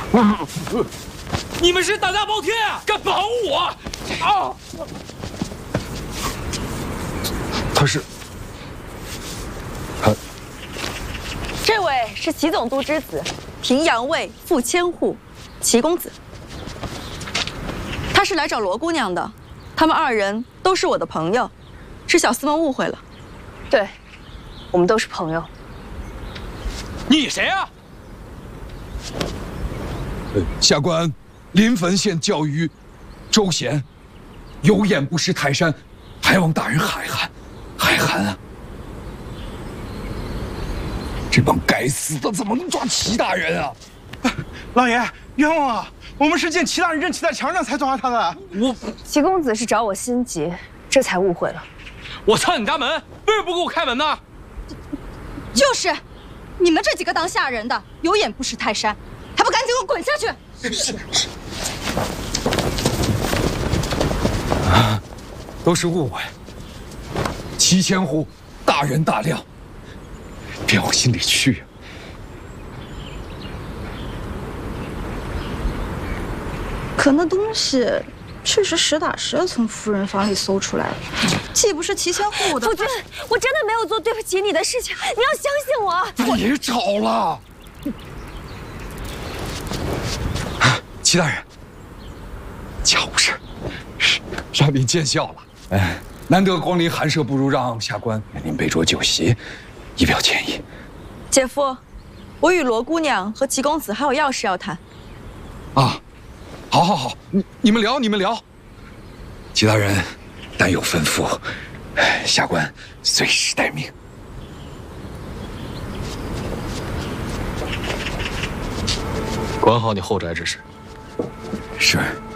你们是胆大包天啊，敢绑我啊！ 他是， 这位是齐总督之子，平阳尉傅千户，齐公子。他是来找罗姑娘的，他们二人都是我的朋友，是小厮们误会了。 对，我们都是朋友。 你谁啊？ 下官临汾县教谕周贤，有眼不识泰山，还望大人海涵，海涵啊！这帮该死的怎么能抓齐大人啊？ 老爷冤枉啊！我们是见齐大人认骑在墙上才抓他的。 齐公子是找我心急，这才误会了。 我敲你家门，为什么不给我开门呢？ 就是，你们这几个当下人的，有眼不识泰山，还不赶紧给我滚下去！ 啊，都是误会。齐千户大人大量，别往心里去啊。 可那东西确实实打实的从夫人房里搜出来了，既不是齐千户的。 夫君，我真的没有做对不起你的事情，你要相信我。 别吵了，齐大人，家务事，让您见笑了。哎，难得光临寒舍，不如让下官为您备酌酒席，以表歉意。 姐夫，我与罗姑娘和齐公子还有要事要谈。 啊。好，你们聊。齐大人，但有吩咐，下官随时待命。 管好你后宅之事。 是。